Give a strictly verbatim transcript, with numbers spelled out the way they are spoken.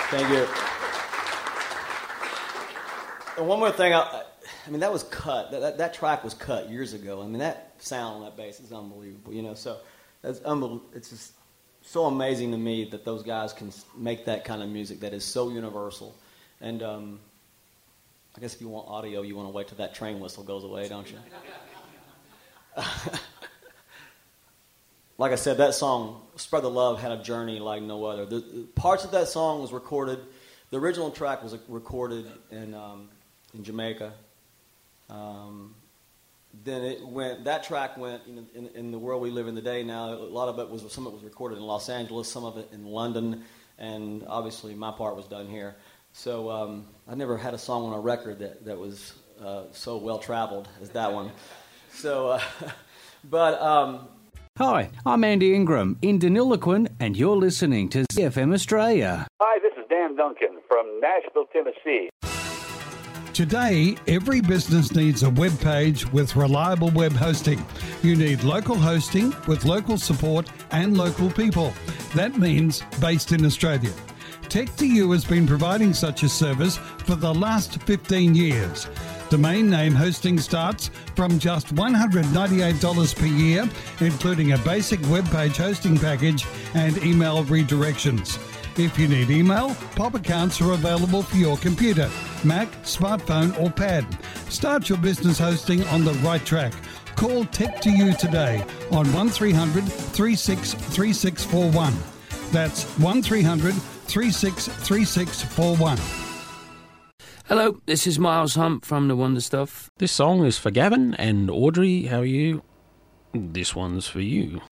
Thank you. And one more thing, I, I mean, that was cut. That, that that track was cut years ago. I mean, that sound on that bass is unbelievable. You know, so that's unbelievable. It's just so amazing to me that those guys can make that kind of music that is so universal. And um, I guess if you want audio, you want to wait till that train whistle goes away, don't you? Like I said, that song, Spread the Love, had a journey like no other. The, the parts of that song was recorded. The original track was recorded in um, in Jamaica. Um, then it went. That track went you know, in, in the world we live in today. Now, a lot of it was some of it was recorded in Los Angeles, some of it in London, and obviously my part was done here. So um, I never had a song on a record that that was uh, so well traveled as that one. So, uh, but. Um, Hi, I'm Andy Ingram in Deniliquin, and you're listening to Z F M Australia. Hi, this is Dan Duncan from Nashville, Tennessee. Today, every business needs a web page with reliable web hosting. You need local hosting with local support and local people. That means based in Australia. Tech two U has been providing such a service for the last fifteen years. Domain name hosting starts from just one hundred ninety-eight dollars per year, including a basic web page hosting package and email redirections. If you need email, pop accounts are available for your computer, Mac, smartphone or pad. Start your business hosting on the right track. Call Tech two U today on one three hundred, three six three six four one. That's one three hundred, three six three six four one. Hello, this is Miles Hunt from The Wonder Stuff. This song is for Gavin and Audrey. How are you? This one's for you.